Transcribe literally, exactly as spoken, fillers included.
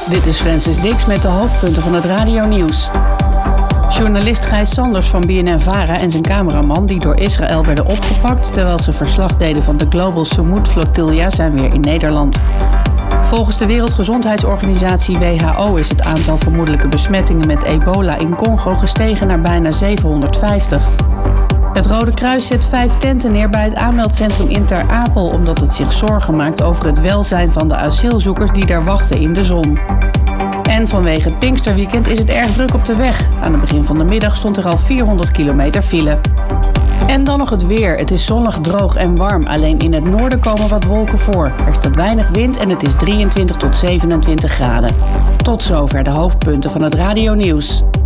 Dit is Francis Dix met de hoofdpunten van het radionieuws. Journalist Gijs Sanders van B N N-Vara en zijn cameraman die door Israël werden opgepakt terwijl ze verslag deden van de Global Sumud Flotilla zijn weer in Nederland. Volgens de Wereldgezondheidsorganisatie W H O is het aantal vermoedelijke besmettingen met ebola in Congo gestegen naar bijna zevenhonderdvijftig. Het Rode Kruis zet vijf tenten neer bij het aanmeldcentrum in Ter Apel omdat het zich zorgen maakt over het welzijn van de asielzoekers die daar wachten in de zon. En vanwege het Pinksterweekend is het erg druk op de weg. Aan het begin van de middag stond er al vierhonderd kilometer file. En dan nog het weer. Het is zonnig, droog en warm. Alleen in het noorden komen wat wolken voor. Er staat weinig wind en het is drieëntwintig tot zevenentwintig graden. Tot zover de hoofdpunten van het radionieuws.